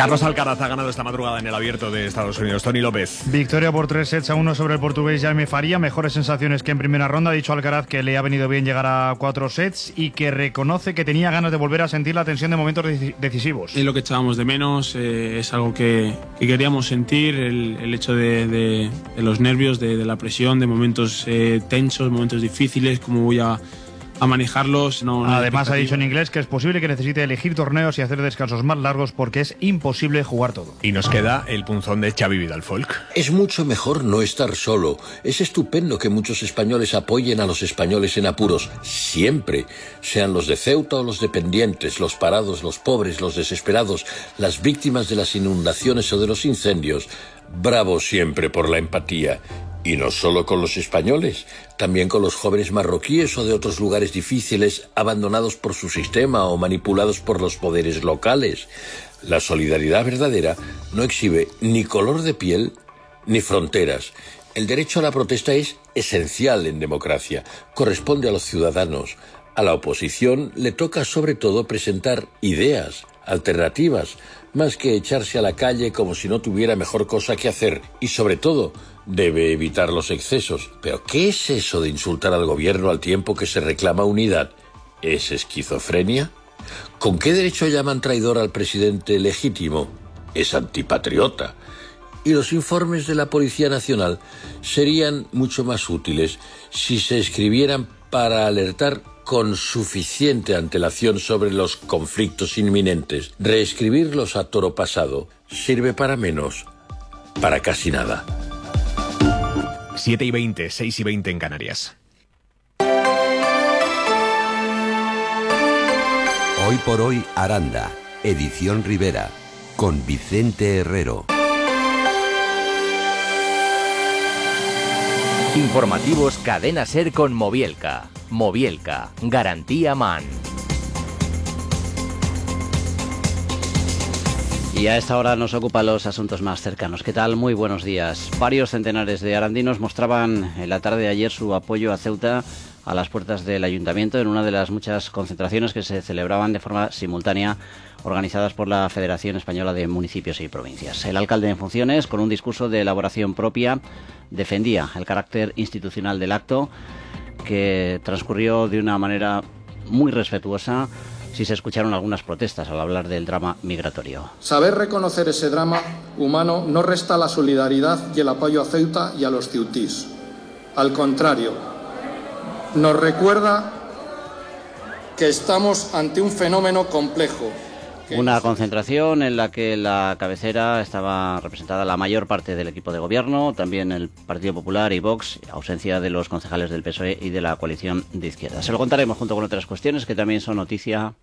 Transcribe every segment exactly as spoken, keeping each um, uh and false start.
Carlos Alcaraz ha ganado esta madrugada en el Abierto de Estados Unidos. Tony López. Victoria por tres sets a uno sobre el portugués Jaime Faria. Mejores sensaciones que en primera ronda. Ha dicho Alcaraz que le ha venido bien llegar a cuatro sets y que reconoce que tenía ganas de volver a sentir la tensión de momentos decisivos. Es lo que echábamos de menos, eh, es algo que, que queríamos sentir, el, el hecho de, de, de los nervios, de, de la presión, de momentos eh, tensos, momentos difíciles, cómo voy a... a manejarlos. No, no Además ha dicho en inglés que es posible que necesite elegir torneos y hacer descansos más largos porque es imposible jugar todo. Y nos queda el punzón de Xavi Vidal-Folk. Es mucho mejor no estar solo. Es estupendo que muchos españoles apoyen a los españoles en apuros, siempre, sean los de Ceuta o los dependientes, los parados, los pobres, los desesperados, las víctimas de las inundaciones o de los incendios. Bravo siempre por la empatía. Y no solo con los españoles, también con los jóvenes marroquíes o de otros lugares difíciles, abandonados por su sistema o manipulados por los poderes locales. La solidaridad verdadera no exhibe ni color de piel ni fronteras. El derecho a la protesta es esencial en democracia, corresponde a los ciudadanos. A la oposición le toca sobre todo presentar ideas, alternativas, más que echarse a la calle como si no tuviera mejor cosa que hacer. Y sobre todo, debe evitar los excesos. ¿Pero qué es eso de insultar al gobierno al tiempo que se reclama unidad? ¿Es esquizofrenia? ¿Con qué derecho llaman traidor al presidente legítimo? Es antipatriota. Y los informes de la Policía Nacional serían mucho más útiles si se escribieran para alertar con suficiente antelación sobre los conflictos inminentes. Reescribirlos a toro pasado sirve para menos, para casi nada. siete y veinte, seis y veinte en Canarias. Hoy por hoy, Aranda, edición Rivera, con Vicente Herrero. Informativos Cadena SER con Movielca. Movielca, garantía MAN. Y a esta hora nos ocupan los asuntos más cercanos. ¿Qué tal? Muy buenos días. Varios centenares de arandinos mostraban en la tarde de ayer su apoyo a Ceuta a las puertas del ayuntamiento en una de las muchas concentraciones que se celebraban de forma simultánea organizadas por la Federación Española de Municipios y Provincias. El alcalde en funciones, con un discurso de elaboración propia, defendía el carácter institucional del acto, que transcurrió de una manera muy respetuosa. Si se escucharon algunas protestas al hablar del drama migratorio. Saber reconocer ese drama humano no resta la solidaridad y el apoyo a Ceuta y a los ceutís. Al contrario, nos recuerda que estamos ante un fenómeno complejo. Una concentración en la que la cabecera estaba representada la mayor parte del equipo de gobierno, también el Partido Popular y Vox, ausencia de los concejales del P S O E y de la coalición de izquierda. Se lo contaremos junto con otras cuestiones que también son noticia.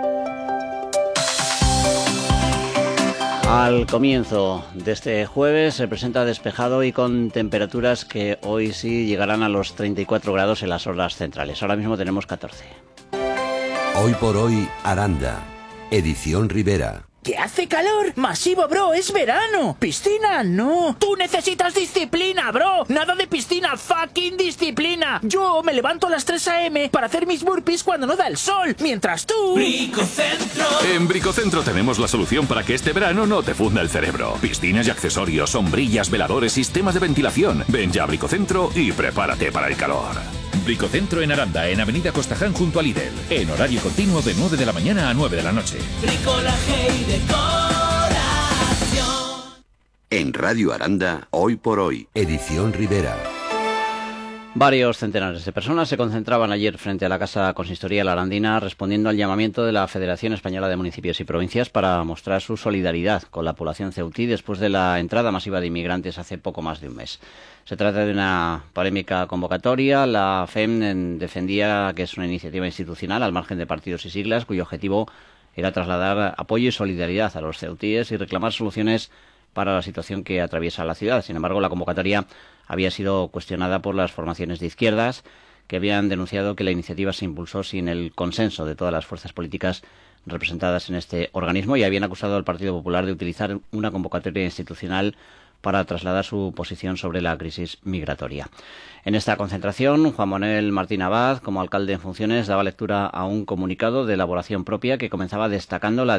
Al comienzo de este jueves se presenta despejado y con temperaturas que hoy sí llegarán a los treinta y cuatro grados en las horas centrales. Ahora mismo tenemos catorce. Hoy por hoy, Aranda, edición Rivera. ¡Que hace calor! ¡Masivo, bro! ¡Es verano! ¡Piscina, no! ¡Tú necesitas disciplina, bro! ¡Nada de piscina! ¡Fucking disciplina! Yo me levanto a las tres a eme para hacer mis burpees cuando no da el sol, mientras tú... ¡Bricocentro! En Bricocentro tenemos la solución para que este verano no te funda el cerebro. Piscinas y accesorios, sombrillas, veladores, sistemas de ventilación. Ven ya a Bricocentro y prepárate para el calor. Bricocentro en Aranda, en Avenida Costaján junto a Lidl. En horario continuo de nueve de la mañana a nueve de la noche. Bricolaje y decoración. En Radio Aranda, Hoy por Hoy, edición Rivera. Varios centenares de personas se concentraban ayer frente a la Casa Consistorial Arandina respondiendo al llamamiento de la Federación Española de Municipios y Provincias para mostrar su solidaridad con la población ceutí después de la entrada masiva de inmigrantes hace poco más de un mes. Se trata de una polémica convocatoria. La F E M defendía que es una iniciativa institucional al margen de partidos y siglas cuyo objetivo era trasladar apoyo y solidaridad a los ceutíes y reclamar soluciones para la situación que atraviesa la ciudad. Sin embargo, la convocatoria había sido cuestionada por las formaciones de izquierdas que habían denunciado que la iniciativa se impulsó sin el consenso de todas las fuerzas políticas representadas en este organismo y habían acusado al Partido Popular de utilizar una convocatoria institucional para trasladar su posición sobre la crisis migratoria. En esta concentración, Juan Manuel Martín Abad, como alcalde en funciones, daba lectura a un comunicado de elaboración propia que comenzaba destacando la